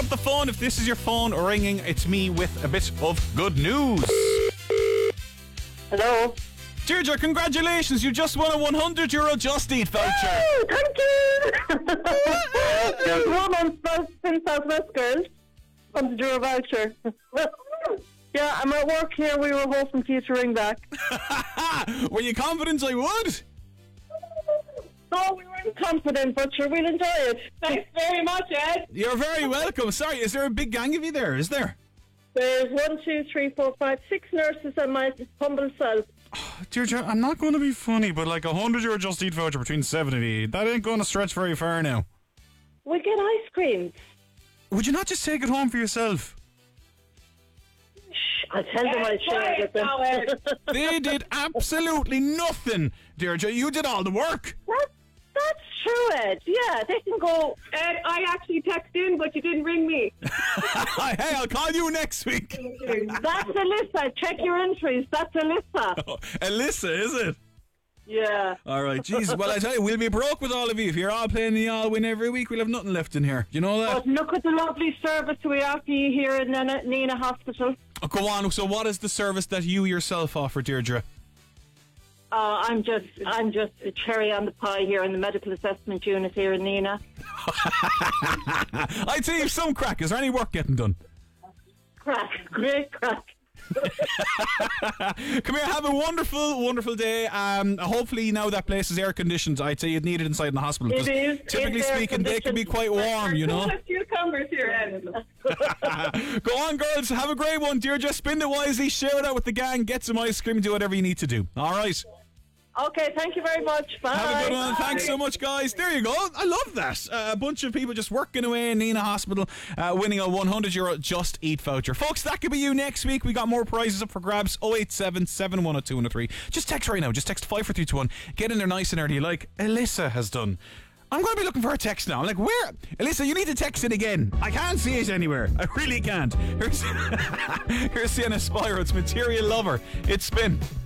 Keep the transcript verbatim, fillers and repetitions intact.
up the phone if this is your phone ringing. It's me with a bit of good news. Hello. Deirdre, congratulations. You just won a one hundred euro Just Eat voucher. Oh, thank you. There's one on Spin Southwest Girls. one hundred euro voucher. Yeah, I'm at work here. We were hoping for you to ring back. Were you confident I would? No, we weren't confident, but sure, we'll enjoy it. Thanks very much, Ed. You're very welcome. Sorry, is there a big gang of you there? Is there? There's one, two, three, four, five, six nurses and my humble self. Deirdre, I'm not going to be funny, but like a one hundred euro Just Eat voucher between seven and eight, that ain't going to stretch very far now. We get ice cream. Would you not just take it home for yourself? Shh, I'll tell them I'll share it with them. They did absolutely nothing, Deirdre. You did all the work. That, that's true, Ed. Yeah, they can go. Ed, I actually texted in, but you didn't ring me. Hey, I'll call you next week. That's Alyssa. Check your entries. That's Alyssa. Oh, Alyssa, is it? Yeah. All right, Jesus. Well, I tell you, we'll be broke with all of you. If you're all playing the all win every week, we'll have nothing left in here. You know that? But look at the lovely service we offer you here in Nena, Nina Hospital. Oh, go on. So what is the service that you yourself offer, Deirdre? Uh, I'm just I'm just a cherry on the pie here in the medical assessment unit here in Nina. I'd say you've some crack. Is there any work getting done? Crack. Great crack. Come here, have a wonderful, wonderful day. Um, hopefully now that place is air conditioned. I'd say you'd need it inside in the hospital. It is. Typically It's speaking, they can be quite warm, you know. Cucumbers here, Ed. Go on, girls. Have a great one, Deirdre. Spend it wisely. Share it out with the gang. Get some ice cream. Do whatever you need to do. All right. Okay, thank you very much. Bye. Have a good one. Bye. Thanks so much, guys. There you go. I love that. Uh, a bunch of people just working away in Nina Hospital, uh, winning a one hundred euro Just Eat voucher. Folks, that could be you next week. We got more prizes up for grabs. oh eight seven, seven one oh two one oh three. Just text right now. Just text five four three two one. Get in there nice and early like Alyssa has done. I'm going to be looking for a text now. I'm like, where? Alyssa, you need to text it again. I can't see it anywhere. I really can't. Here's, here's Sienna Spyro. It's Material Lover. It's Spin.